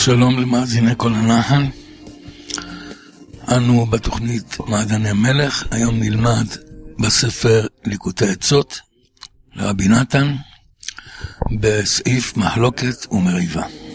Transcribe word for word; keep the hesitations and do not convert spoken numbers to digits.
שלום למאזיני כל הנחל. אנו בתוכנית מעדני מלך. היום נלמד בספר ליקוטי עצות לרבי נתן בסעיף מחלוקת ומריבה.